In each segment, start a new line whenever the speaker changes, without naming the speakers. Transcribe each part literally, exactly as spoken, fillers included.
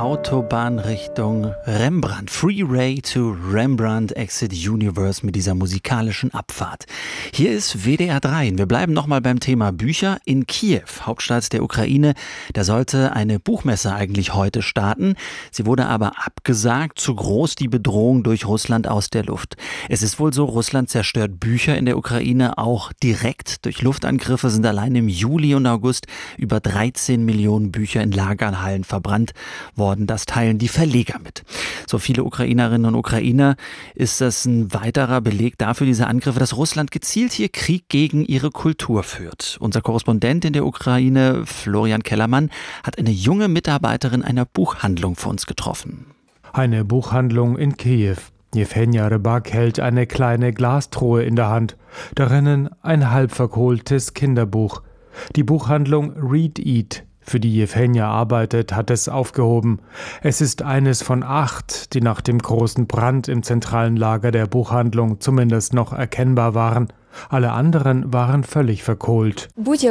Autobahn Richtung Rembrandt. Freeway to Rembrandt, Exit Universe mit dieser musikalischen Abfahrt. Hier ist W D R drei. Wir bleiben nochmal beim Thema Bücher. In Kiew, Hauptstadt der Ukraine, da sollte eine Buchmesse eigentlich heute starten. Sie wurde aber abgesagt, zu groß die Bedrohung durch Russland aus der Luft. Es ist wohl so, Russland zerstört Bücher in der Ukraine auch direkt. Durch Luftangriffe sind allein im Juli und August über dreizehn Millionen Bücher in Lagerhallen verbrannt worden. Das teilen die Verleger mit. So viele Ukrainerinnen und Ukrainer ist das ein weiterer Beleg dafür, diese Angriffe, dass Russland gezielt hier Krieg gegen ihre Kultur führt. Unser Korrespondent in der Ukraine, Florian Kellermann, hat eine junge Mitarbeiterin einer Buchhandlung für uns getroffen.
Eine Buchhandlung in Kiew. Jewhenja Rybak hält eine kleine Glastruhe in der Hand. Darinnen ein halb verkohltes Kinderbuch. Die Buchhandlung Read Eat, für die Jewhenja arbeitet, hat es aufgehoben. Es ist eines von acht, die nach dem großen Brand im zentralen Lager der Buchhandlung zumindest noch erkennbar waren. Alle anderen waren völlig verkohlt.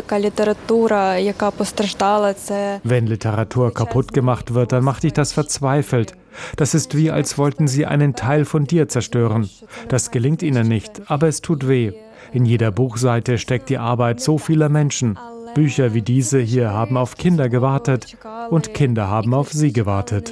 Wenn Literatur kaputt gemacht wird, dann macht dich das verzweifelt. Das ist wie, als wollten sie einen Teil von dir zerstören. Das gelingt ihnen nicht, aber es tut weh. In jeder Buchseite steckt die Arbeit so vieler Menschen. Bücher wie diese hier haben auf Kinder gewartet und Kinder haben auf sie gewartet.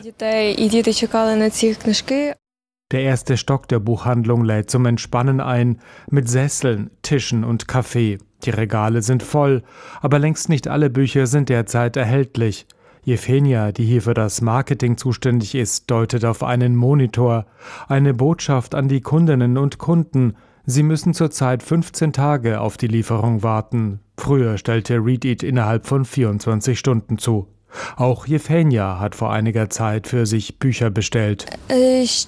Der erste Stock der Buchhandlung lädt zum Entspannen ein, mit Sesseln, Tischen und Kaffee. Die Regale sind voll, aber längst nicht alle Bücher sind derzeit erhältlich. Jewhenja, die hier für das Marketing zuständig ist, deutet auf einen Monitor. Eine Botschaft an die Kundinnen und Kunden. Sie müssen zurzeit fünfzehn Tage auf die Lieferung warten. Früher stellte Read Eat innerhalb von vierundzwanzig Stunden zu. Auch Jewhenja hat vor einiger Zeit für sich Bücher bestellt. Ich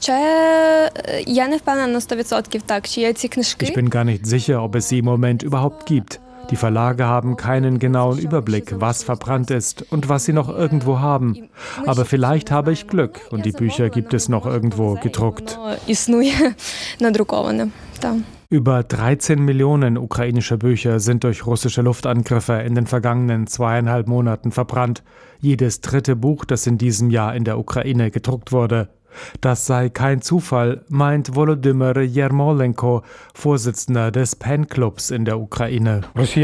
bin gar nicht sicher, ob es sie im Moment überhaupt gibt. Die Verlage haben keinen genauen Überblick, was verbrannt ist und was sie noch irgendwo haben. Aber vielleicht habe ich Glück und die Bücher gibt es noch irgendwo gedruckt. Über dreizehn Millionen ukrainische Bücher sind durch russische Luftangriffe in den vergangenen zweieinhalb Monaten verbrannt. Jedes dritte Buch, das in diesem Jahr in der Ukraine gedruckt wurde. Das sei kein Zufall, meint Volodymyr Jermolenko, Vorsitzender des PEN-Clubs in der Ukraine.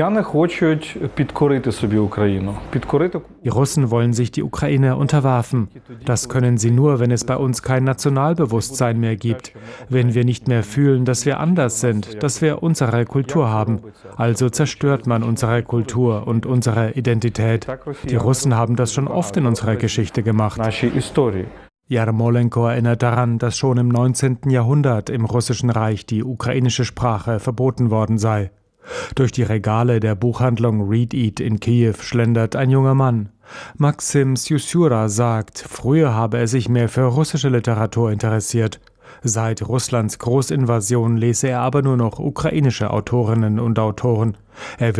Die Russen wollen sich die Ukraine unterwerfen. Das können sie nur, wenn es bei uns kein Nationalbewusstsein mehr gibt. Wenn wir nicht mehr fühlen, dass wir anders sind, dass wir unsere Kultur haben. Also zerstört man unsere Kultur und unsere Identität. Die Russen haben das schon oft in unserer Geschichte gemacht. Jermolenko erinnert daran, dass schon im neunzehnten Jahrhundert im Russischen Reich die ukrainische Sprache verboten worden sei. Durch die Regale der Buchhandlung Read Eat in Kiew schlendert ein junger Mann. Maxim Syusura sagt, früher habe er sich mehr für russische Literatur interessiert. Seit Russlands Großinvasion lese er aber nur noch ukrainische Autorinnen und Autoren. Er will